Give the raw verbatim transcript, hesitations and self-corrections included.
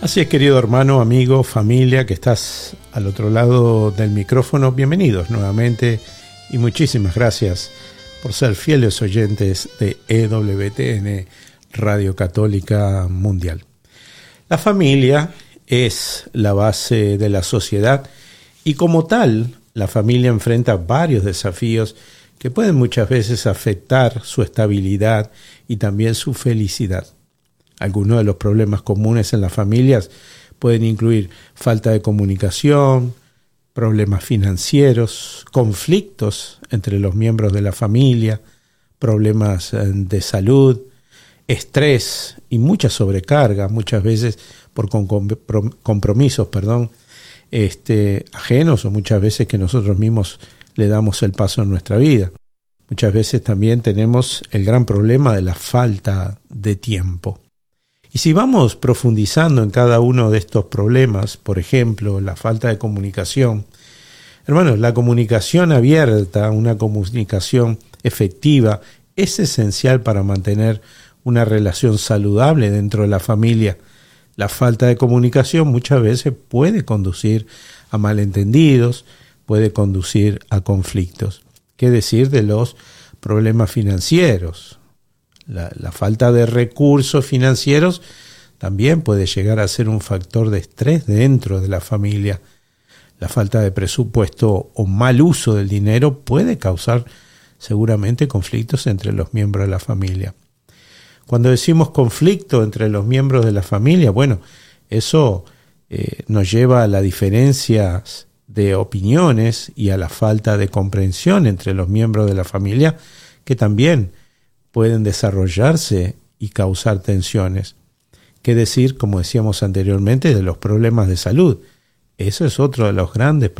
Así es, querido hermano, amigo, familia, que estás al otro lado del micrófono, bienvenidos nuevamente y muchísimas gracias por ser fieles oyentes de E W T N Radio Católica Mundial. La familia es la base de la sociedad y como tal, la familia enfrenta varios desafíos que pueden muchas veces afectar su estabilidad y también su felicidad. Algunos de los problemas comunes en las familias pueden incluir falta de comunicación, problemas financieros, conflictos entre los miembros de la familia, problemas de salud, estrés y mucha sobrecarga, muchas veces por compromisos, perdón, este, ajenos o muchas veces que nosotros mismos le damos el paso en nuestra vida. Muchas veces también tenemos el gran problema de la falta de tiempo. Y si vamos profundizando en cada uno de estos problemas, por ejemplo, la falta de comunicación, hermanos, la comunicación abierta, una comunicación efectiva, es esencial para mantener una relación saludable dentro de la familia. La falta de comunicación muchas veces puede conducir a malentendidos, puede conducir a conflictos. ¿Qué decir de los problemas financieros? La, la falta de recursos financieros también puede llegar a ser un factor de estrés dentro de la familia. La falta de presupuesto o mal uso del dinero puede causar seguramente conflictos entre los miembros de la familia. Cuando decimos conflicto entre los miembros de la familia, bueno, eso eh, nos lleva a las diferencias de opiniones y a la falta de comprensión entre los miembros de la familia, que también pueden desarrollarse y causar tensiones. ¿Qué decir, como decíamos anteriormente, de los problemas de salud? Eso es otro de los grandes